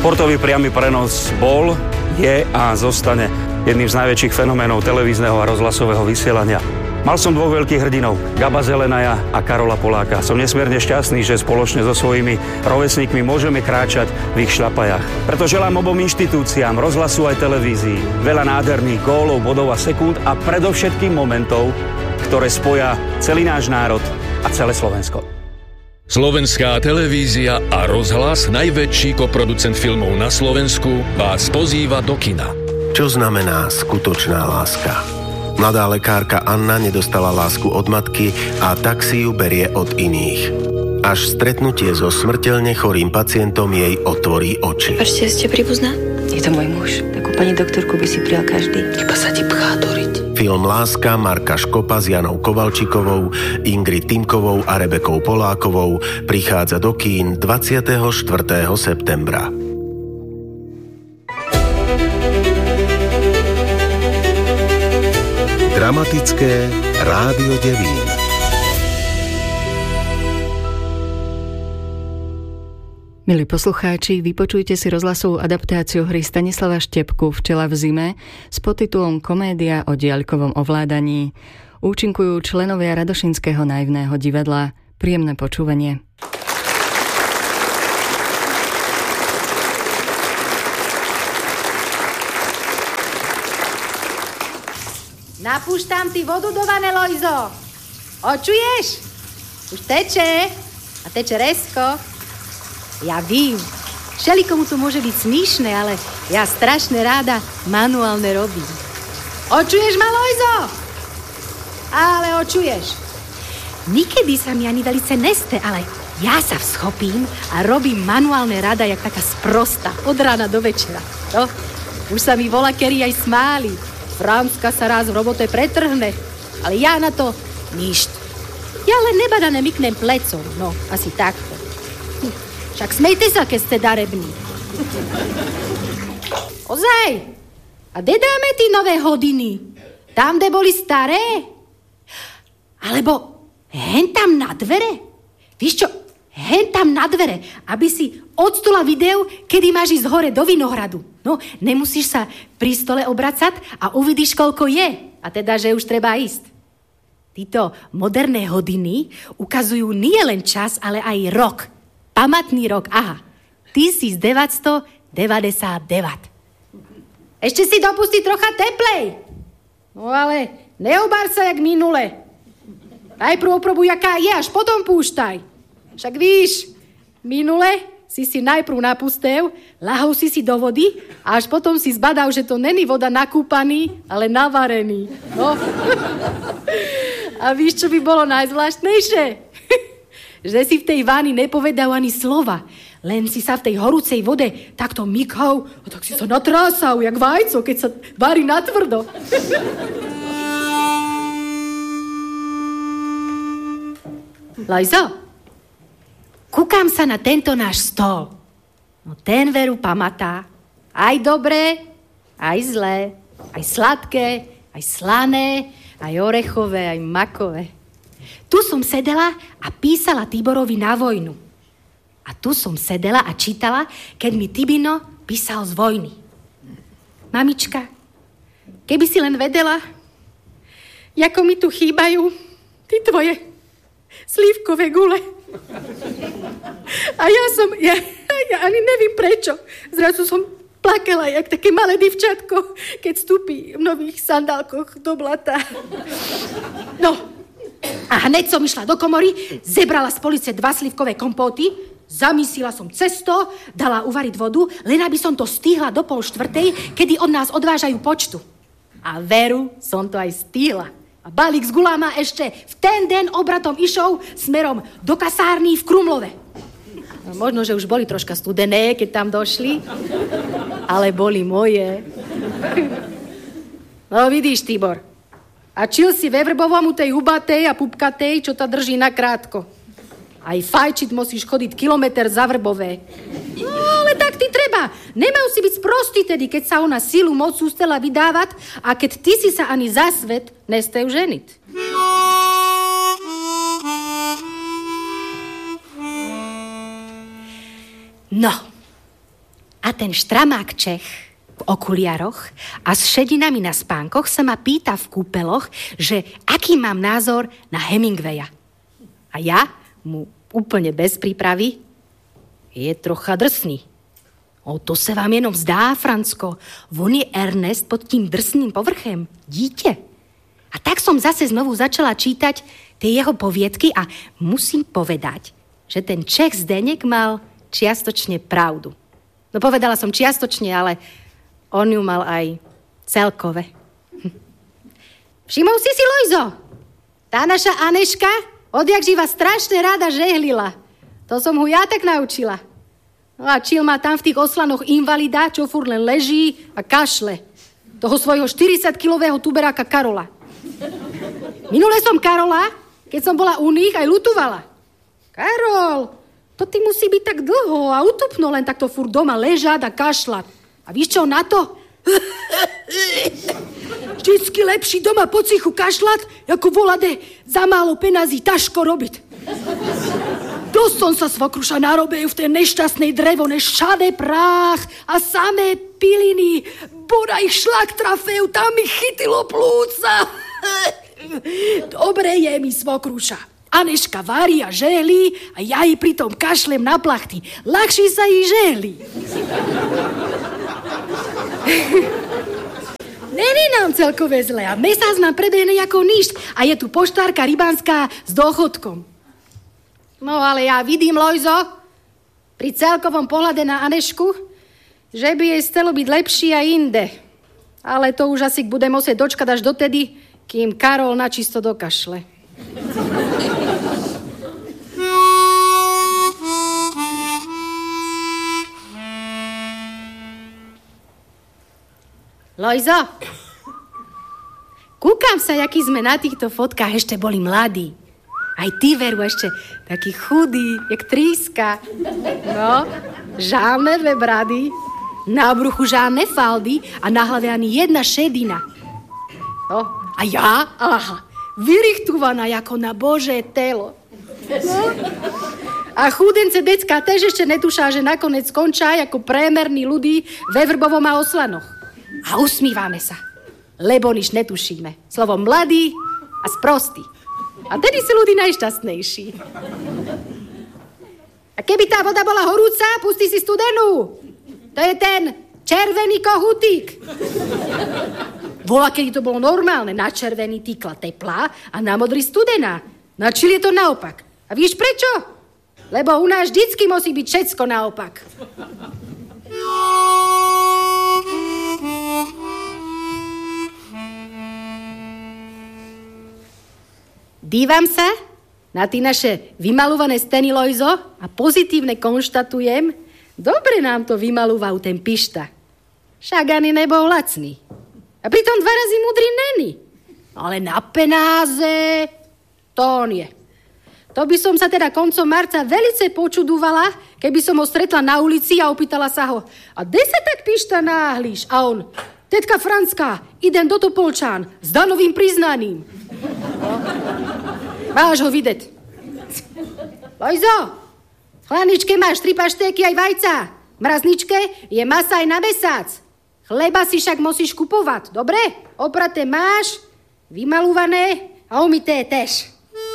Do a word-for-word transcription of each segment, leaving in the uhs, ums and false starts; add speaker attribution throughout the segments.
Speaker 1: Športový priamy prenos bol, je a zostane jedným z najväčších fenoménov televízneho a rozhlasového vysielania. Mal som dvoch veľkých hrdinov, Gaba Zelenaja a Karola Poláka. Som nesmierne šťastný, že spoločne so svojimi rovesníkmi môžeme kráčať v ich šľapajách. Preto želám obom inštitúciám, rozhlasu aj televízii, veľa nádherných gólov, bodov a sekúnd a predovšetkým momentov, ktoré spoja celý náš národ a celé Slovensko.
Speaker 2: Slovenská televízia a rozhlas, najväčší koproducent filmov na Slovensku, vás pozýva do kina.
Speaker 3: Čo znamená skutočná láska? Mladá lekárka Anna nedostala lásku od matky a tak si ju berie od iných. Až stretnutie so smrteľne chorým pacientom jej otvorí oči.
Speaker 4: Ešte ste príbuzná? Je to môj muž. Takú pani doktorku by si prijal každý. Iba sa ti pchá doriť.
Speaker 3: Film Láska Marka Škopa s Janou Kovalčikovou, Ingrid Timkovou a Rebekou Polákovou prichádza do kín dvadsiateho štvrtého septembra. Dramatické Rádio Devín.
Speaker 5: Milí poslucháči, vypočujte si rozhlasovú adaptáciu hry Stanislava Štepku Včela v zime s podtitulom Komédia o diaľkovom ovládaní. Účinkujú členovia Radošinského naivného divadla. Príjemné počúvanie.
Speaker 6: Napúštam ti vodu do vane, Lojzo. Očuješ? Už teče. A teče rezko. Ja vím, všelikomu to môže byť smiešné, ale ja strašne ráda manuálne robím. Očuješ ma, Lojzo? Ale očuješ. Nikedy sa mi ani velice neste, ale ja sa vschopím a robím manuálne rada, jak taká sprosta, od rána do večera. No, už sa mi volá, kedy aj smáli. Francka sa raz v robote pretrhne, ale ja na to ništ. Ja len nebadané myknem plecom, no, asi takto. Však smejte sa, keď ste darební. Ozaj, a kde dáme tí nové hodiny? Tam, kde boli staré? Alebo hen tam na dvere? Víš čo, hen tam na dvere, aby si odstula video, kedy máš ísť hore do Vinohradu. No, nemusíš sa pri stole obracať a uvidíš, koľko je. A teda, že už treba ísť. Títo moderné hodiny ukazujú nie len čas, ale aj rok. Pamätný rok, aha, devätnásťstodeväťdesiatdeväť. Ešte si dopustí trocha teplej. No ale neobár sa jak minule. Najprv oprobuj, aká je, až potom púštaj. Však víš, minule si si najprv napustil, lahol si si do vody a až potom si zbadal, že to není voda nakúpaný, ale navarený. No. A víš, čo by bolo najzvláštnejšie? Že si v tej váni nepovedal ani slova. Len si sa v tej horúcej vode takto mykhal a tak si sa natrásal, jak vajco, keď sa varí natvrdo. Lajzo, kúkam sa na tento náš stôl. No ten veru pamätá. Aj dobré, aj zlé, aj sladké, aj slané, aj orechové, aj makové. Tu som sedela a písala Tiborovi na vojnu. A tu som sedela a čítala, keď mi Tibino písal z vojny. Mamička, keby si len vedela, ako mi tu chýbajú ty tvoje slívkové gule. A ja som, ja, ja ani neviem prečo. Zrazu som plakala, jak také malé divčatko, keď vstúpi v nových sandálkoch do blata. No, a hneď som išla do komory, zebrala z police dva slivkové kompóty, zamysila som cesto, dala uvariť vodu, len aby som to stihla do pol štvrtej, kedy od nás odvážajú počtu. A veru, som to aj stihla. A balík s gulama ešte v ten den obratom išou smerom do kasárny v Krumlove. No, možno, že už boli troška studené, keď tam došli, ale boli moje. No vidíš, Tibor, a čil si ve Vrbovom u tej hubatej a pupkatej, čo ta drží na krátko. Aj fajčiť musíš chodiť kilometr za Vrbové. No, ale tak ty treba. Nemal si byť sprostý tedy, keď sa ona silu moc ústela vydávať a keď ty si sa ani za svet nestev ženiť. No. A ten štramák Čech v okuliaroch a s šedinami na spánkoch sa ma pýta v kúpeloch, že aký mám názor na Hemingwaya. A ja mu úplne bez prípravy: je trocha drsný. O, to se vám jenom zdá, Francko. On je Ernest pod tím drsným povrchem. Dítě. A tak som zase znovu začala čítať tie jeho poviedky a musím povedať, že ten Čech Zdeněk mal čiastočne pravdu. No povedala som čiastočne, ale on ju mal aj celkové. Hm. Všimol si si, Lojzo? Tá naša Aneška odjak živa strašne rada žehlila. To som ho ja tak naučila. No a čil má tam v tých oslanoch invalida, čo furt len leží a kašle. Toho svojho štyridsaťkilového tuberáka Karola. Minule som Karola, keď som bola u nich, aj lutovala. Karol, to ty musí byť tak dlho a utupno len takto furt doma ležať a kašľať. A víš čo na to? Vždycky lepší doma po cichu kašľať, ako volade za málo penazí taško robiť. Dosť som sa svokruša narobil v tej nešťastnej drevo, nešade prách a samé piliny. Bodaj šlak trafejú, tam mi chytilo plúca. Dobre je mi, svokruša. Aneška varí a žehli a ja jej pritom kašlem na plachty. Ľahšie sa jej žehli. Není nám celkové zle a mesác nám prebehne ako ništ a je tu poštárka rybánska s dôchodkom. No ale ja vidím, Lojzo, pri celkovom pohľade na Anešku, že by jej stalo byť lepšie aj inde. Ale to už asi budem musieť dočkať až dotedy, kým Karol načisto dokašle. Lojzo, kúkam sa, jaký sme na týchto fotkách ešte boli mladí. Aj ty, Veru, ešte taký chudý, jak tríska. No, žádne dve brady, na bruchu žádne faldy a na hlave ani jedna šedina. No, a ja, aha, vyrichtovaná ako na Božé telo. No. A chudence decka tež ešte netušá, že nakoniec skončá ako priemerní ľudí ve Vrbovom a Oslanoch. A usmívame sa, lebo nič netušíme. Slovo mladý a sprostý. A tedy sú ľudí najšťastnejší. A keby tá voda bola horúca, pusti si studenú. To je ten červený kohutík. Bola, keď to bolo normálne, na červený týkla teplá a na modrý studená. Na čili je to naopak. A víš prečo? Lebo u nás vždycky musí byť všetko naopak. Dívam sa na tie naše vymalované steny, Lojzo, a pozitívne konštatujem, dobre nám to vymalúval ten Pišta. Však ani nebol lacný. A pritom dva razy múdry není. Ale na penáze to on je. To by som sa teda koncom marca velice počudúvala, keby som ho stretla na ulici a opýtala sa ho: a kde sa tak, Pišta, náhliš? A on: tetka Francka, idem do Topolčán s danovým priznaním. Máš ho vidieť. Lojzo, v chladničke máš tri paštéky aj vajca. V mrazničke je masa aj na mesiac. Chleba si však musíš kupovať, dobre? Opraté máš, vymalúvané a umyté tež.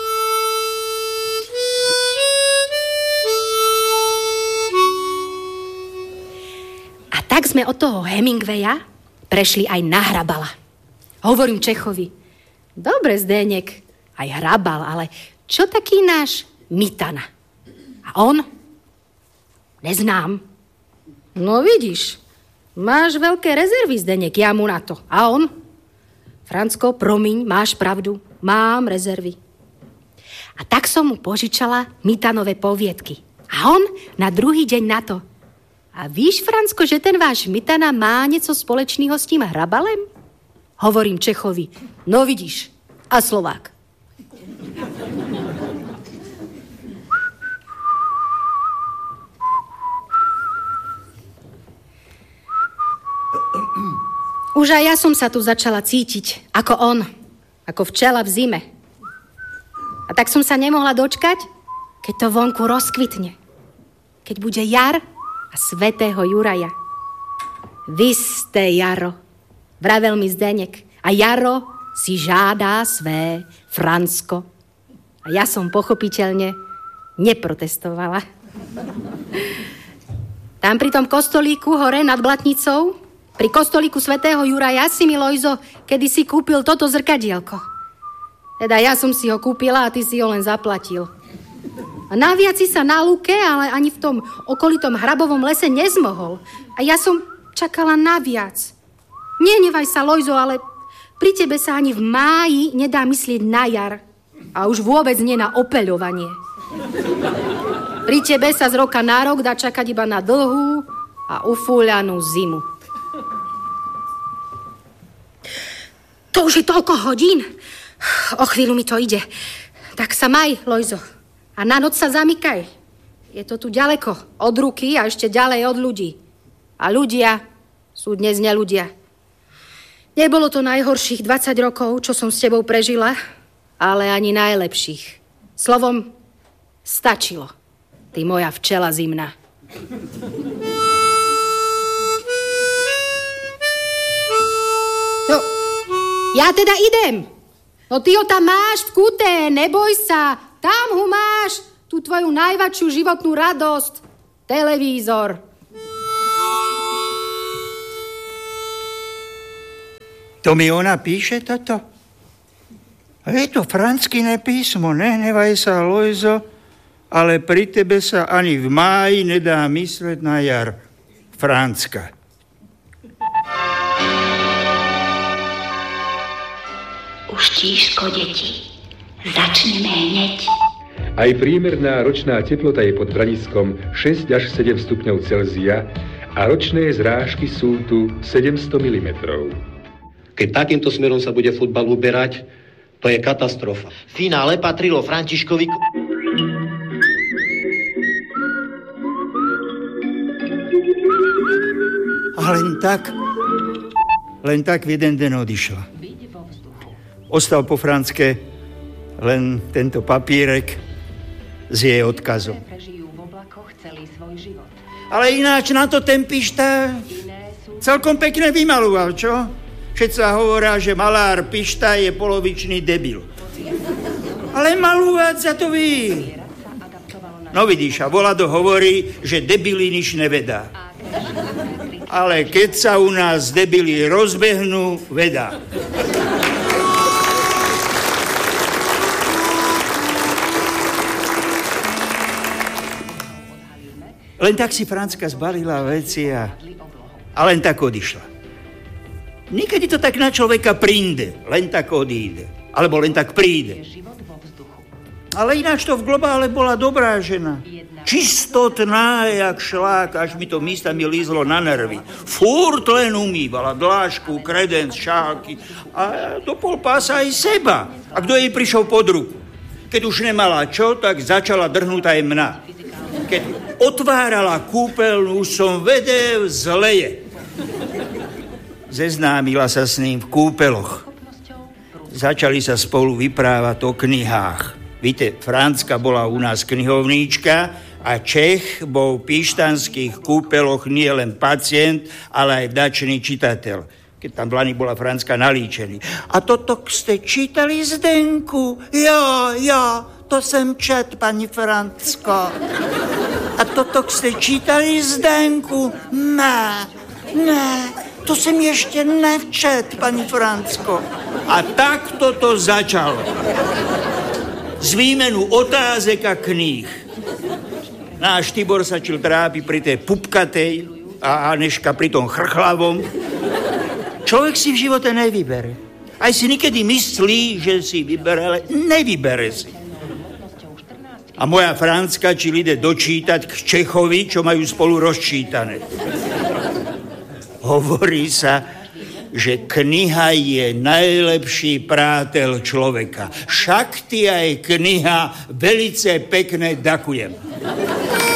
Speaker 6: A tak sme od toho Hemingwaya prešli aj na Hrabala. Hovorím Čechovi: dobre, Zdeněk, aj Hrabal, ale čo taký náš Mitana? A on? Neznám. No vidíš, máš veľké rezervy, Zdeněk, ja mu na to. A on? Francko, promiň, máš pravdu, mám rezervy. A tak som mu požičala Mitanové poviedky. A on na druhý deň na to: a víš, Francko, že ten váš Mitana má nieco společného s tým Hrabalem? Hovorím Čechovi: no vidíš, a Slovák. Už aj ja som sa tu začala cítiť ako on, ako včela v zime. A tak som sa nemohla dočkať, keď to vonku rozkvitne. Keď bude jar a svätého Juraja. Vy ste Jaro, vravel mi Zdenek. A Jaro si žádá své Fransko. A ja som pochopiteľne neprotestovala. Tam pri tom kostolíku hore nad Blatnicou, pri kostolíku svätého Juraja si mi, Lojzo, kedysi kúpil toto zrkadielko. Teda ja som si ho kúpila a ty si ho len zaplatil. A naviac si sa na lúke, ale ani v tom okolitom hrabovom lese nezmohol. A ja som čakala naviac. Nehnevaj sa, Lojzo, ale pri tebe sa ani v máji nedá myslieť na jar. A už vôbec nie na opeľovanie. Pri tebe sa z roka na rok dá čakať iba na dlhú a ufúľanú zimu. To už je toľko hodín. O chvíľu mi to ide. Tak sa maj, Lojzo. A na noc sa zamykaj. Je to tu ďaleko od ruky a ešte ďalej od ľudí. A ľudia sú dnes neľudia. Nebolo to najhorších dvadsať rokov, čo som s tebou prežila, ale ani najlepších. Slovom, stačilo. Ty moja včela zimná. No, ja teda idem. No ty ho tam máš v kúte, neboj sa. Tam ho máš, tú tvoju najväčšiu životnú radosť. Televízor.
Speaker 7: To mi ona píše toto? Je to franskine písmo, nehnevaj sa, Lojzo, ale pri tebe sa ani v máji nedá mysleť na jar. Francka.
Speaker 8: Už tížko, deti. Začneme hneď.
Speaker 9: Aj priemerná ročná teplota je pod Braniskom šesť až sedem stupňov Celzia a ročné zrážky sú tu sedemsto milimetrov.
Speaker 10: Keď takýmto smerom sa bude futbal uberať, to je katastrofa. Finále patrilo Františkovi...
Speaker 7: A len tak, len tak v jeden den odišla. Ostal po Franske len tento papírek s jej odkazom. Ale ináč na to ten Pišta celkom pekne vymaluval, čo? Všetci hovoria, že malár Pišta je polovičný debil. Ale malúvať sa to ví. No vidíš, a Volado hovorí, že debili nič nevedá. Ale keď sa u nás debili rozbehnú, vedá. Len tak si Francka zbalila veci a, a len tak odišla. Niekedy to tak na človeka prinde, len tak odíde. Alebo len tak príde. Ale ináč to v globále bola dobrá žena. Čistotná jak šlák, až mi to místami lízlo na nervy. Furt len umývala dlášku, kredenc, šálky a do pol pása aj seba. A kto jej prišiel pod ruku? Keď už nemala čo, tak začala drhnúť aj mňa. Keď otvárala kúpeľnú, som vedel zleje. Zeznámila sa s ním v kúpeloch. Začali sa spolu vyprávať o knihách. Víte, Francka bola u nás knihovníčka a Čech bol v pištanských kúpeloch nie len pacient, ale aj vdačný čitateľ. Keď tam v Lani bola Francka nalíčený. A toto ste čítali, Zdenku? Jo, jo, to sem čet, pani Francko. A toto ste čítali, Zdenku? Ne, ne, to som ešte nevčet, pani Francko. A takto to začalo. Z výmenu otázek a kníh. Náš Tibor sa čil trápi pri tej pupkatej a Aneška pri tom chrchlavom. Človek si v živote nevybere. Aj si niekedy myslí, že si vybere, ale nevybere si. A moja Francka čil ide dočítať k Čechovi, čo majú spolu rozčítané. Hovorí sa, že kniha je najlepší prátel človeka. Však ty aj kniha, velice pekne ďakujem.